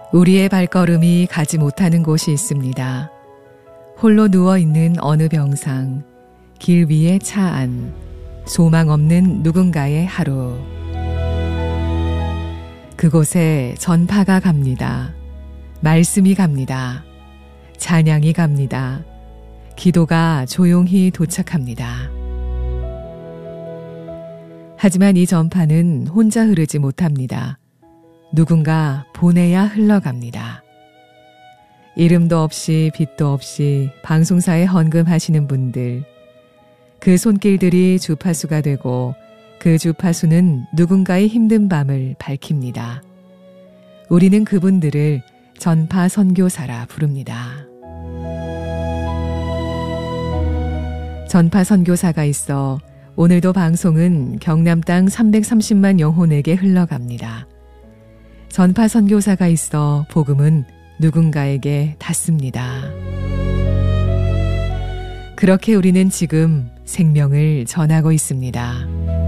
우리의 발걸음이 가지 못하는 곳이 있습니다. 홀로 누워있는 어느 병상, 길 위의 차 안, 소망 없는 누군가의 하루. 그곳에 전파가 갑니다. 말씀이 갑니다. 찬양이 갑니다. 기도가 조용히 도착합니다. 하지만 이 전파는 혼자 흐르지 못합니다. 누군가 보내야 흘러갑니다. 이름도 없이 빛도 없이 방송사에 헌금하시는 분들, 그 손길들이 주파수가 되고 그 주파수는 누군가의 힘든 밤을 밝힙니다. 우리는 그분들을 전파 선교사라 부릅니다. 전파 선교사가 있어 오늘도 방송은 경남 땅 330만 영혼에게 흘러갑니다. 전파 선교사가 있어 복음은 누군가에게 닿습니다. 그렇게 우리는 지금 생명을 전하고 있습니다.